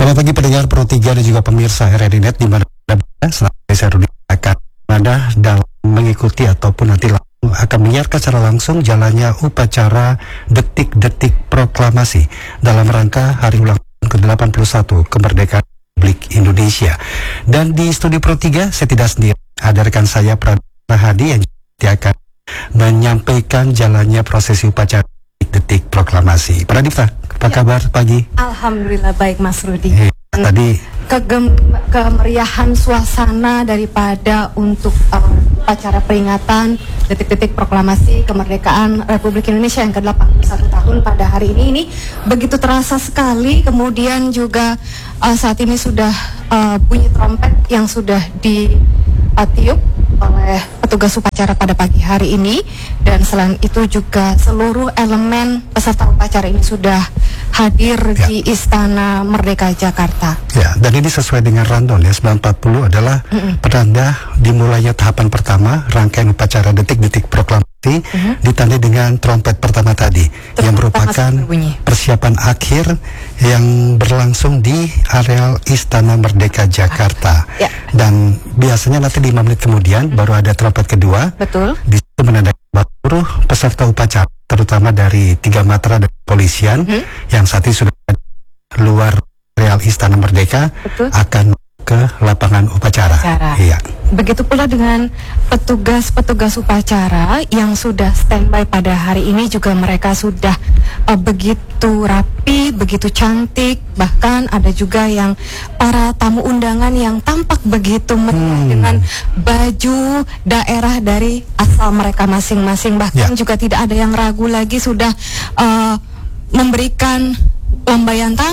Selamat pagi pendengar Pro 3 dan juga pemirsa RRI Net di mana berada. Saya Rudi akan ada dalam mengikuti ataupun nanti akan menyiarkan secara langsung jalannya upacara detik-detik proklamasi dalam rangka hari ulang tahun ke-81 kemerdekaan Republik Indonesia. Dan di studio Pro 3 saya tidak sendiri, ada rekan saya Pradipta Hadi yang juga akan menyampaikan jalannya prosesi upacara detik proklamasi. Pradipta, apa kabar pagi? Alhamdulillah baik Mas Rudi. Tadi kemeriahan suasana daripada untuk upacara peringatan detik-detik proklamasi kemerdekaan Republik Indonesia yang ke-81 tahun pada hari ini begitu terasa sekali. Kemudian juga saat ini sudah bunyi trompet yang sudah ditiup oleh petugas upacara pada pagi hari ini, dan selain itu juga seluruh elemen peserta upacara ini sudah hadir di Istana Merdeka Jakarta. Ya, dan ini sesuai dengan rundown ya, 9.40 adalah penanda dimulainya tahapan pertama rangkaian upacara detik-detik proklamasi, ditandai dengan trompet pertama tadi yang merupakan persiapan akhir yang berlangsung di areal Istana Merdeka Jakarta. Ya. Dan biasanya nanti 5 menit kemudian baru ada trompet kedua. Betul. Di situ menandakan seluruh peserta upacara, terutama dari 3 matra dan kepolisian yang saat ini sudah luar areal Istana Merdeka. Betul. Akan ke lapangan upacara. Iya. Begitu pula dengan petugas-petugas upacara yang sudah standby pada hari ini, juga mereka sudah begitu rapi, begitu cantik. Bahkan ada juga yang para tamu undangan yang tampak begitu meriah dengan baju daerah dari asal mereka masing-masing. Bahkan juga tidak ada yang ragu lagi, sudah memberikan lambaian tangan